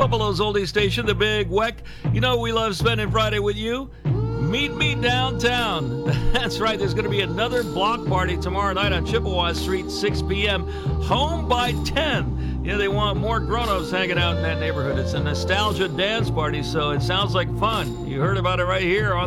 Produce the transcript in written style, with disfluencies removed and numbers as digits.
Buffalo's oldie station, the Big Weck. You know we love spending Friday with you. Meet me downtown. That's right, there's going to be another block party tomorrow night on Chippewa Street, 6 p.m. Home by 10. Yeah, they want more grown-ups hanging out in that neighborhood. It's a nostalgia dance party, so it sounds like fun. You heard about it right here on